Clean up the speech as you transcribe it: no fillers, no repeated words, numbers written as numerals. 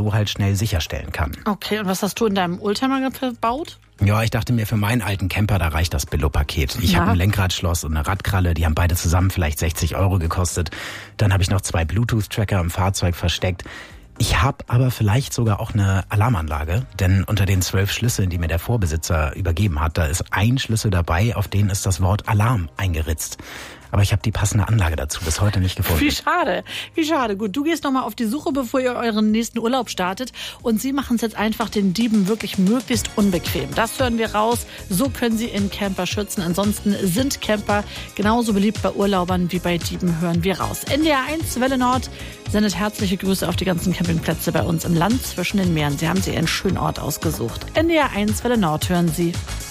so halt schnell sicherstellen kann. Okay, und was hast du in deinem Oldtimer verbaut? Ja, ich dachte mir, für meinen alten Camper, da reicht das Billo-Paket. Ich habe ein Lenkradschloss und eine Radkralle, die haben beide zusammen vielleicht 60 € gekostet. Dann habe ich noch 2 Bluetooth-Tracker im Fahrzeug versteckt. Ich habe aber vielleicht sogar auch eine Alarmanlage, denn unter den 12 Schlüsseln, die mir der Vorbesitzer übergeben hat, da ist ein Schlüssel dabei, auf den ist das Wort Alarm eingeritzt. Aber ich habe die passende Anlage dazu bis heute nicht gefunden. Wie schade. Gut, du gehst nochmal auf die Suche, bevor ihr euren nächsten Urlaub startet. Und sie machen es jetzt einfach den Dieben wirklich möglichst unbequem. Das hören wir raus. So können sie ihren Camper schützen. Ansonsten sind Camper genauso beliebt bei Urlaubern wie bei Dieben, hören wir raus. NDR 1 Welle Nord sendet herzliche Grüße auf die ganzen Campingplätze bei uns im Land zwischen den Meeren. Sie haben sich einen schönen Ort ausgesucht. NDR 1 Welle Nord hören Sie.